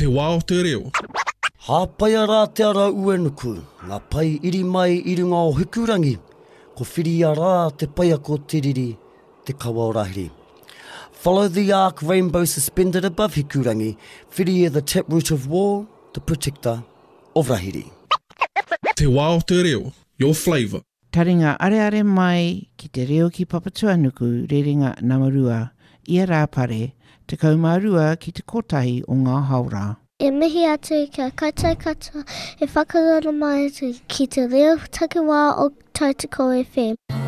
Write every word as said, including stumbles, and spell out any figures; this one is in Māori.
Te wā o te reo. Hāpai ara te ara uenuku, ngā pai iri mai i runga o Hukurangi, ko whiri ara te paia ko tiriri, te kawa o Rahiri. Follow the arc rainbow suspended above Hukurangi, whiri the taproot of war, the protector of Rahiri. Te wā o te reo, your flavour. Taringa are are mai ki te reo ki Papatuanuku, rerenga Namarua, ia rāpare, te kaumarua ki te kotahi o ngā haura. E mihi atu kia kaitai katoa, e whakarana mai atu ki te reo takiwā o Tautoko F M.